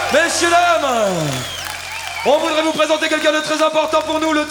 Messieurs, dames, on voudrait vous présenter quelqu'un de très important pour nous, le